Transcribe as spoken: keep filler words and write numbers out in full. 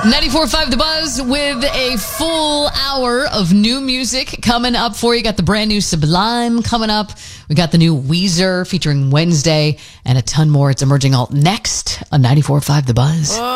ninety-four point five The Buzz with a full hour of new music coming up for you. Got the brand new Sublime coming up. We got the new Weezer featuring Wednesday and a ton more. It's Emerging Alt next on ninety-four point five The Buzz.